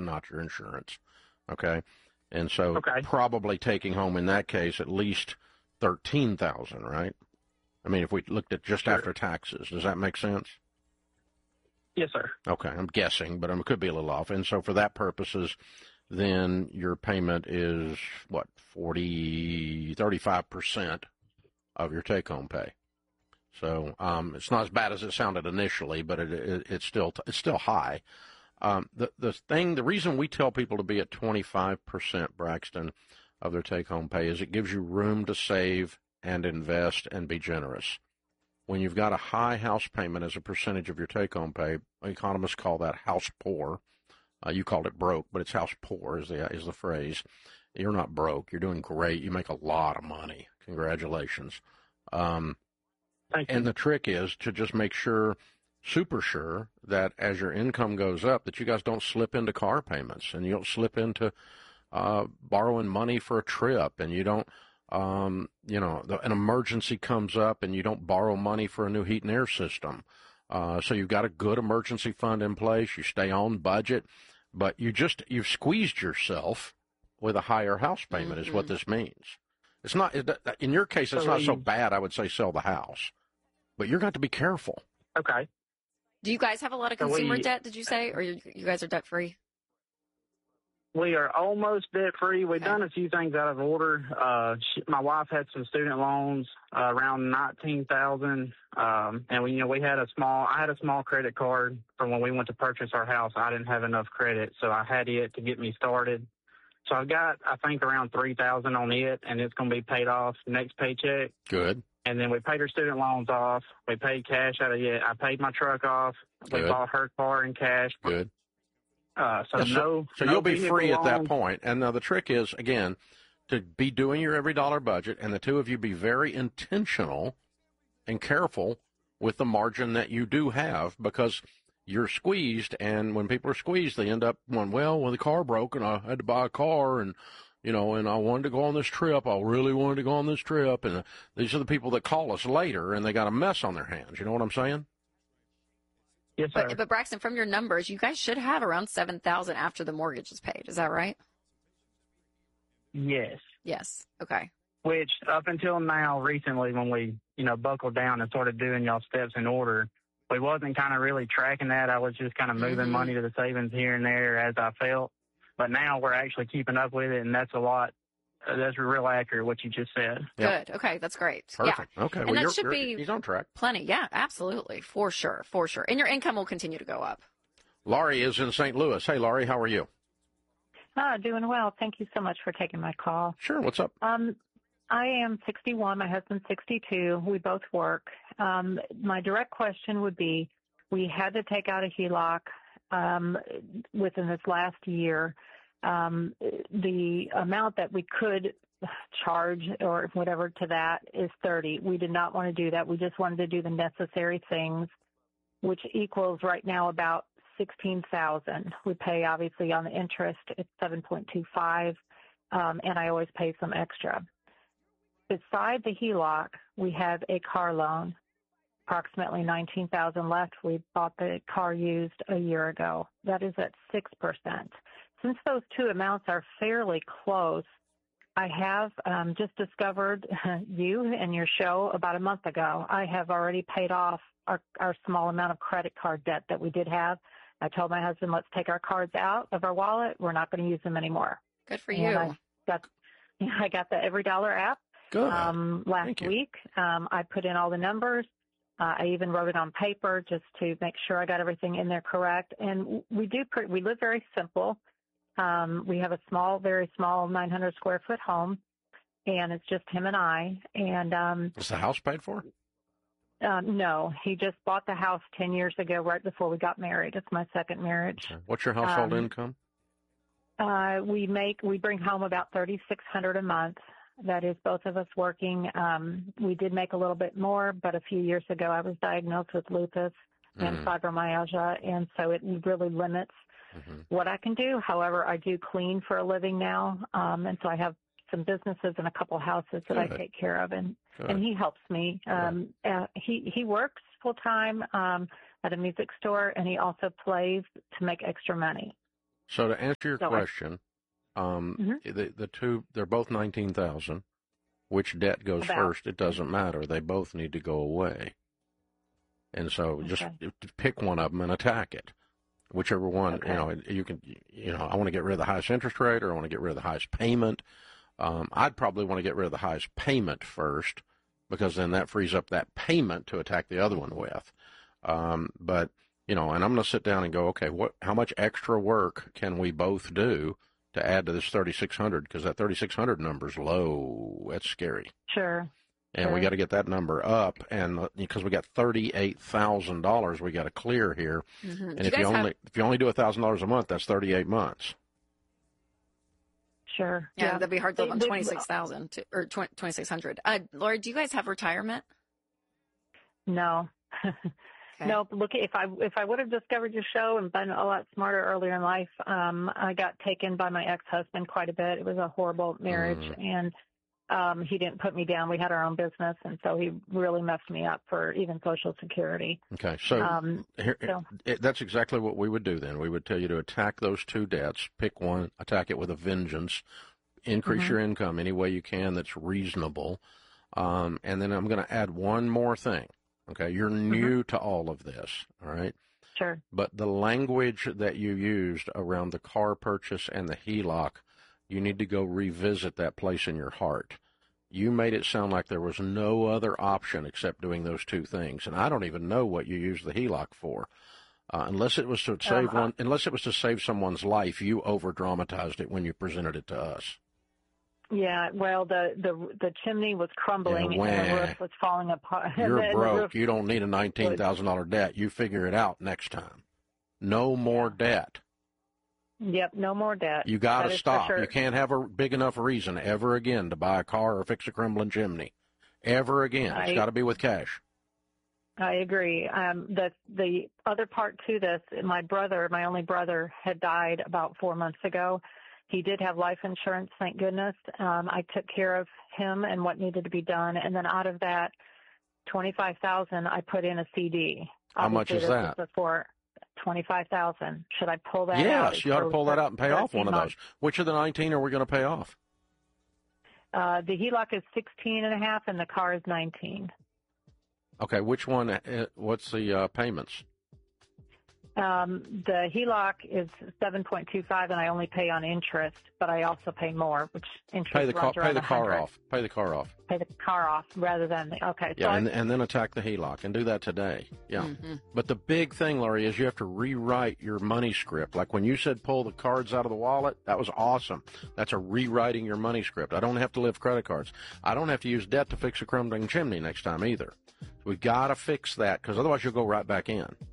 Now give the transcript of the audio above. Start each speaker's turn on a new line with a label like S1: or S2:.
S1: not your insurance. Okay? And so
S2: Okay.
S1: probably taking home in that case at least $13,000, right? I mean, if we looked at just
S2: Sure.
S1: after taxes, does that make sense?
S2: Yes, sir.
S1: Okay, I'm guessing, but it could be a little off. And so for that purposes, then your payment is, 35% of your take-home pay. So it's not as bad as it sounded initially, but it's still high. The reason we tell people to be at 25%, Braxton, of their take-home pay is it gives you room to save and invest and be generous. When you've got a high house payment as a percentage of your take-home pay, economists call that house poor. You called it broke, but it's house poor is the phrase. You're not broke. You're doing great. You make a lot of money. Congratulations.
S2: Thank you.
S1: And the trick is to just make super sure that as your income goes up, that you guys don't slip into car payments and you don't slip into borrowing money for a trip, and you don't, an emergency comes up and you don't borrow money for a new heat and air system. So you've got a good emergency fund in place. You stay on budget, but you've squeezed yourself with a higher house payment is what this means. It's not, in your case, it's not so bad. I would say sell the house, but you're going to be careful.
S2: Okay.
S3: Do you guys have a lot of consumer debt, did you say, or you guys are debt-free?
S2: We are almost debt-free. We've done a few things out of order. My wife had some student loans around $19,000, and we had I had a small credit card from when we went to purchase our house. I didn't have enough credit, so I had it to get me started. So I've got, I think, around $3,000 on it, and it's going to be paid off next paycheck.
S1: Good.
S2: And then we paid her student loans off. We paid cash out of it. I paid my truck off.
S1: Good.
S2: We bought her car in cash.
S1: Good.
S2: So
S1: you'll be free at that point. And now the trick is, again, to be doing your every dollar budget, and the two of you be very intentional and careful with the margin that you do have, because you're squeezed, and when people are squeezed, they end up going, well, when the car broke and I had to buy a car, and and I wanted to go on this trip. I really wanted to go on this trip. And these are the people that call us later, and they got a mess on their hands. You know what I'm saying?
S2: Yes, sir.
S3: But Braxton, from your numbers, you guys should have around $7,000 after the mortgage is paid. Is that right?
S2: Yes.
S3: Yes. Okay.
S2: Which up until now, recently, when we, buckled down and started doing y'all steps in order, we wasn't kind of really tracking that. I was just kind of moving money to the savings here and there as I felt. But now we're actually keeping up with it, and that's a lot. That's real accurate what you just said.
S3: Yep. Good. Okay, that's great.
S1: Perfect.
S3: Yeah.
S1: Okay.
S3: And that should be
S1: he's on track.
S3: Plenty. Yeah, absolutely. For sure. For sure. And your income will continue to go up.
S1: Laurie is in St. Louis. Hey, Laurie, how are you?
S4: Doing well. Thank you so much for taking my call.
S1: Sure. What's up?
S4: I am 61. My husband's 62. We both work. My direct question would be, we had to take out a HELOC within this last year. The amount that we could charge or whatever to that is $30,000. We did not want to do that. We just wanted to do the necessary things, which equals right now about $16,000. We pay obviously on the interest. It's 7.25, and I always pay some extra. Beside the HELOC, we have a car loan, approximately $19,000 left. We bought the car used a year ago. That is at 6%. Since those two amounts are fairly close, I have just discovered you and your show about a month ago. I have already paid off our small amount of credit card debt that we did have. I told my husband, let's take our cards out of our wallet. We're not going to use them anymore.
S3: Good for you.
S4: And I got the Every Dollar app.
S1: Good.
S4: Last week. I put in all the numbers. I even wrote it on paper just to make sure I got everything in there correct. And we live very simple. We have a very small 900 square foot home, and it's just him and I. And
S1: is the house paid for?
S4: No, he just bought the house 10 years ago, right before we got married. It's my second marriage.
S1: Okay. What's your household income?
S4: We bring home about $3,600 a month. That is both of us working. We did make a little bit more, but a few years ago I was diagnosed with lupus and fibromyalgia, and so it really limits what I can do. However, I do clean for a living now, and so I have some businesses and a couple houses that I take care of, and he helps me. He works full time at a music store, and he also plays to make extra money.
S1: So to answer your
S4: So
S1: question, the two, they're both 19,000. Which debt goes first? It doesn't matter. They both need to go away. And so just pick one of them and attack it. Whichever one, you can, I want to get rid of the highest interest rate, or I want to get rid of the highest payment. I'd probably want to get rid of the highest payment first, because then that frees up that payment to attack the other one with. But, and I'm going to sit down and go, okay, how much extra work can we both do to add to this 3,600? Because that 3,600 number is low. That's scary.
S4: Sure.
S1: And we got to get that number up, and because we got $38,000 we got to clear here. Mm-hmm. And if you only do $1,000 a month, that's 38 months.
S3: Sure. Yeah, that'd be hard to live on 26,000 or 2,600. Lori, do you guys have retirement?
S4: No. Okay. No, look, if I would have discovered your show and been a lot smarter earlier in life, I got taken by my ex-husband quite a bit. It was a horrible marriage, and he didn't put me down. We had our own business, and so he really messed me up for even Social Security.
S1: Okay, so that's exactly what we would do then. We would tell you to attack those two debts, pick one, attack it with a vengeance, increase your income any way you can that's reasonable, and then I'm going to add one more thing. Okay, you're new to all of this, all right?
S4: Sure.
S1: But the language that you used around the car purchase and the HELOC, you need to go revisit that place in your heart. You made it sound like there was no other option except doing those two things, and I don't even know what you used the HELOC for. Unless it was to save someone's life, you over-dramatized it when you presented it to us.
S4: Yeah, well, the chimney was crumbling and the roof was falling apart.
S1: You're broke. You don't need a $19,000 debt. You figure it out next time. No more debt.
S4: Yep, no more debt.
S1: You got to stop. Sure. You can't have a big enough reason ever again to buy a car or fix a crumbling chimney. Ever again. It's got to be with cash.
S4: I agree. The other part to this, my only brother, had died about 4 months ago. He did have life insurance, thank goodness. I took care of him and what needed to be done. And then out of that $25,000, I put in a CD.
S1: How much is that?
S4: Before $25,000. Should I pull that out?
S1: Yes, you ought to pull that out and pay off one of those. Which of the 19 are we going to pay off?
S4: The HELOC is 16.5 and the car is 19.
S1: Okay, which one? What's the payments?
S4: The HELOC is 7.25, and I only pay on interest, but I also pay more, which interest
S1: pay the car off.
S4: Pay the car off rather than okay.
S1: Yeah, and then attack the HELOC and do that today. Yeah, but the big thing, Lori, is you have to rewrite your money script. Like when you said pull the cards out of the wallet, that was awesome. That's a rewriting your money script. I don't have to live credit cards. I don't have to use debt to fix a crumbling chimney next time either. We've got to fix that because otherwise you'll go right back in.